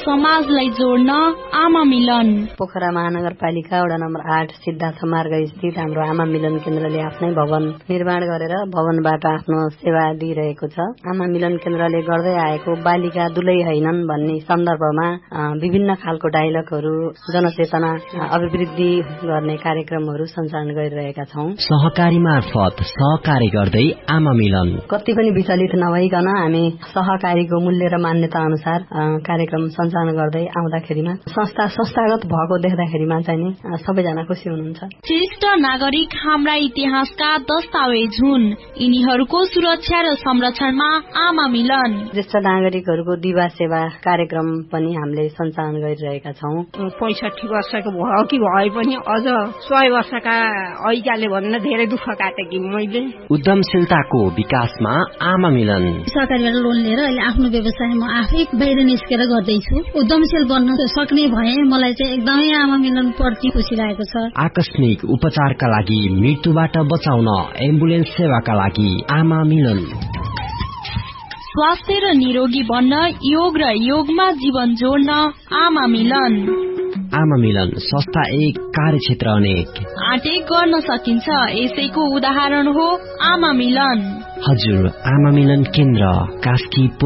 समाजलाई जोड्न आमा मिलन। पोखरा महानगरपालिका वडा नम्बर 8 सिद्धार्थ मार्ग स्थित हाम्रो आमा मिलन केन्द्रले आफ्नै भवन निर्माण गरेर भवनबाट आफ्नो सेवा दिइरहेको छ। आमा मिलन केन्द्रले गर्दै आएको बालिका दुलै हैनन् भन्ने सन्दर्भमा विभिन्न खालको डायलगहरू, जनचेतना अभिवृद्धि गर्ने कार्यक्रमहरू सञ्चालन गरिरहेका छौं। सहकारी मार्फत सहकारी गर्दै आमा मिलन कति पनि विचलित नभइकन हामी सहकारीको मूल्य र मान्यता अनुसार कार्यक्रम सञ्चालन गर्दै आउँदाखेरिमा संस्थागत भएको देख्दाखेरिमा चाहिँ नि सबैजना खुसी हुनुहुन्छ। श्रेष्ठ नागरिक हाम्रा इतिहासका दस्तावेज हुन्। यिनीहरूको सुरक्षा र संरक्षणमा आमा मिलन। ज्येष्ठ नागरिकहरूको दिवा सेवा कार्यक्रम पनि हामीले सञ्चालन गरिरहेका छौं। 65 वर्षको भयो कि भए पनि अझ 100 वर्षका ऐकाले भन्न धेरै दुःख काटेकी मैले। उद्यमशीलताको विकासमा आमा मिलन। सरकारबाट लोन लिएर अहिले आफ्नो व्यवसाय म आफै बाहिर निस्केर गर्दैछु। उद्यमशील बन्न सक्ने भए मलाई चाहिँ एकदमै आमा मिलन प्रति खुसी लागेको छ। आकस्मिक उपचारका लागि मृत्युबाट बचाउन एम्बुलेन्स सेवाका लागि आमा मिलन। स्वास्थ्य र निरोगी बन्न योग र योगमा जीवन जोड्न आमा मिलन। आमा मिलन संस्था एक, कार्यक्षेत्र अनेक। आटेक गर्न सकिन्छ, यसैको उदाहरण हो आमा मिलन। हजुर, आमा मिलन केन्द्र कास्की